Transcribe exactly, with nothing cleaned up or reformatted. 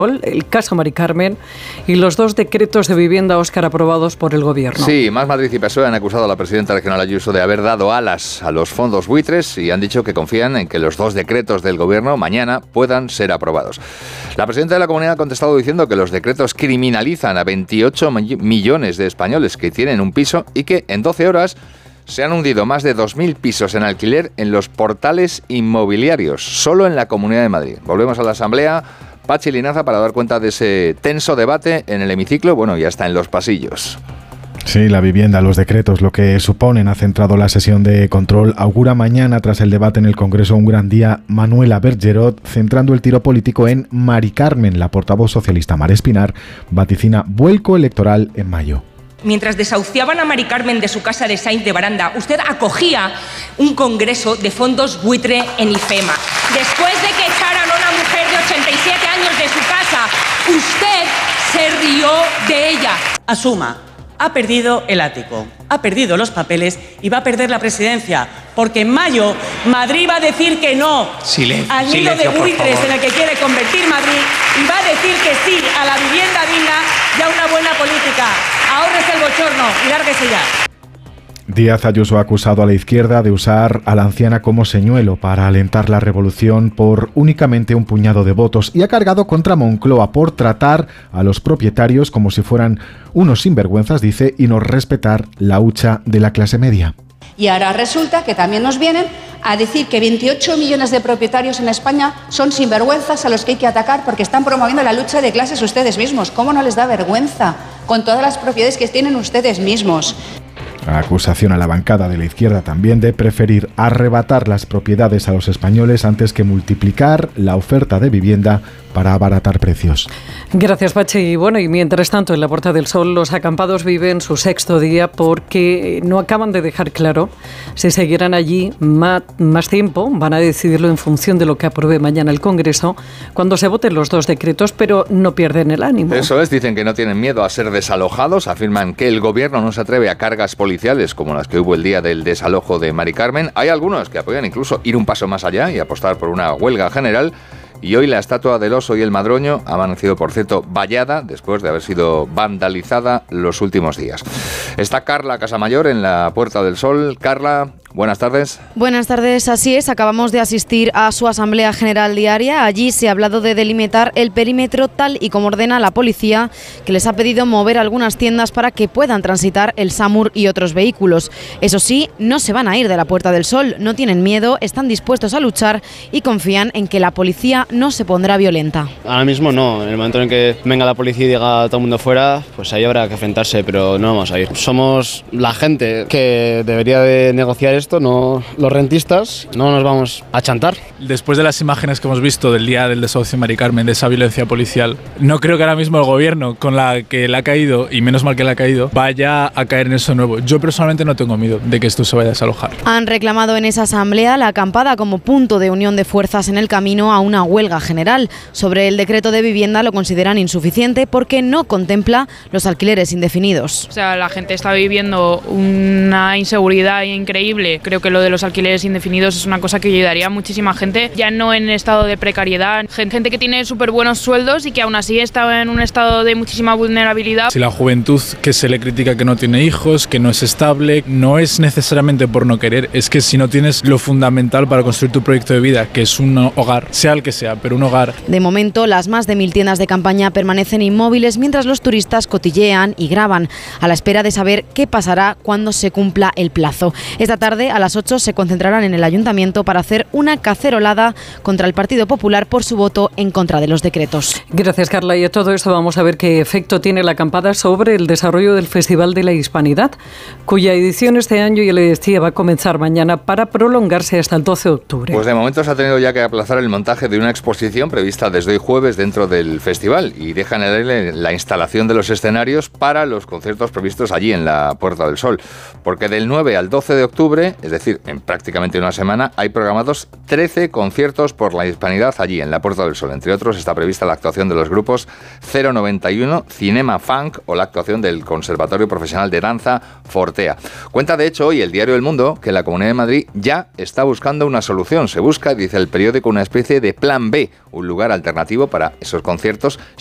el caso Mari Carmen y los dos decretos de vivienda, Óscar, aprobados por el Gobierno. Sí, Más Madrid y P S O E han acusado a la presidenta regional Ayuso de haber dado alas a los fondos buitres y han dicho que confían en que los dos decretos del Gobierno mañana puedan ser aprobados. La presidenta de la Comunidad ha contestado diciendo que los decretos criminalizan a veintiocho millones de españoles que tienen un piso y que en doce horas se han hundido más de dos mil pisos en alquiler en los portales inmobiliarios, solo en la Comunidad de Madrid. Volvemos a la Asamblea. Pachi Linaza para dar cuenta de ese tenso debate en el hemiciclo, bueno, y hasta en los pasillos. Sí, la vivienda, los decretos, lo que suponen, ha centrado la sesión de control. Augura mañana, tras el debate en el Congreso, un gran día. Manuela Bergerot, centrando el tiro político en Mari Carmen. La portavoz socialista Mar Espinar vaticina vuelco electoral en mayo. Mientras desahuciaban a Mari Carmen de su casa de Sainz de Baranda, usted acogía un congreso de fondos buitre en IFEMA. Después de que echaran a una mujer de ochenta y siete años de su casa, usted se rió de ella. Asuma, ha perdido el ático, ha perdido los papeles y va a perder la presidencia, porque en mayo Madrid va a decir que no silencio, al nido de buitres en el que quiere convertir Madrid y va a decir que sí a la vivienda digna y a una buena política. Ahórrese el bochorno y lárguese ya. Díaz Ayuso ha acusado a la izquierda de usar a la anciana como señuelo para alentar la revolución por únicamente un puñado de votos y ha cargado contra Moncloa por tratar a los propietarios como si fueran unos sinvergüenzas, dice, y no respetar la hucha de la clase media. Y ahora resulta que también nos vienen a decir que veintiocho millones de propietarios en España son sinvergüenzas a los que hay que atacar porque están promoviendo la lucha de clases ustedes mismos. ¿Cómo no les da vergüenza con todas las propiedades que tienen ustedes mismos? Acusación a la bancada de la izquierda también de preferir arrebatar las propiedades a los españoles antes que multiplicar la oferta de vivienda para abaratar precios. Gracias, Pachi. Y bueno, y mientras tanto, en la Puerta del Sol, los acampados viven su sexto día porque no acaban de dejar claro si seguirán allí más, más tiempo. Van a decidirlo en función de lo que apruebe mañana el Congreso cuando se voten los dos decretos, pero no pierden el ánimo. Eso es, dicen que no tienen miedo a ser desalojados, afirman que el Gobierno no se atreve a cargas policiales como las que hubo el día del desalojo de Mari Carmen. Hay algunos que apoyan incluso ir un paso más allá y apostar por una huelga general. Y hoy la estatua del oso y el madroño ha amanecido, por cierto, vallada después de haber sido vandalizada los últimos días. Está Carla Casamayor en la Puerta del Sol. Carla, buenas tardes. Buenas tardes, así es. Acabamos de asistir a su Asamblea General Diaria. Allí se ha hablado de delimitar el perímetro tal y como ordena la policía, que les ha pedido mover algunas tiendas para que puedan transitar el SAMUR y otros vehículos. Eso sí, no se van a ir de la Puerta del Sol, no tienen miedo, están dispuestos a luchar y confían en que la policía no se pondrá violenta. Ahora mismo no, en el momento en que venga la policía y diga todo el mundo fuera, pues ahí habrá que enfrentarse, pero no vamos a ir. Somos la gente que debería de negociar esto, no los rentistas, no nos vamos a chantar. Después de las imágenes que hemos visto del día del desahucio de Mari Carmen, de esa violencia policial, no creo que ahora mismo el Gobierno, con la que le ha caído, y menos mal que le ha caído, vaya a caer en eso nuevo. Yo personalmente no tengo miedo de que esto se vaya a desalojar. Han reclamado en esa asamblea la acampada como punto de unión de fuerzas en el camino a una huelga general. Sobre el decreto de vivienda lo consideran insuficiente porque no contempla los alquileres indefinidos. O sea, la gente está viviendo una inseguridad increíble. Creo que lo de los alquileres indefinidos es una cosa que ayudaría a muchísima gente, ya no en estado de precariedad, gente que tiene súper buenos sueldos y que aún así está en un estado de muchísima vulnerabilidad. Si la juventud que se le critica que no tiene hijos, que no es estable, no es necesariamente por no querer, es que si no tienes lo fundamental para construir tu proyecto de vida, que es un hogar, sea el que sea, pero un hogar. De momento, las más de mil tiendas de campaña permanecen inmóviles mientras los turistas cotillean y graban, a la espera de saber qué pasará cuando se cumpla el plazo. Esta tarde, a las ocho, se concentrarán en el Ayuntamiento para hacer una cacerolada contra el Partido Popular por su voto en contra de los decretos. Gracias, Carla. Y a todo esto vamos a ver qué efecto tiene la acampada sobre el desarrollo del Festival de la Hispanidad, cuya edición este año, ya le decía, va a comenzar mañana para prolongarse hasta el doce de octubre. Pues de momento se ha tenido ya que aplazar el montaje de una exposición prevista desde hoy jueves dentro del festival y dejan en el aire la instalación de los escenarios para los conciertos previstos allí en la Puerta del Sol, porque del nueve al doce de octubre noviembre, es decir, en prácticamente una semana, hay programados trece conciertos por la hispanidad allí, en la Puerta del Sol. Entre otros, está prevista la actuación de los grupos cero noventa y uno, Cinema Funk o la actuación del Conservatorio Profesional de Danza Fortea. Cuenta, de hecho, hoy el diario El Mundo que la Comunidad de Madrid ya está buscando una solución. Se busca, dice el periódico, una especie de plan B, un lugar alternativo para esos conciertos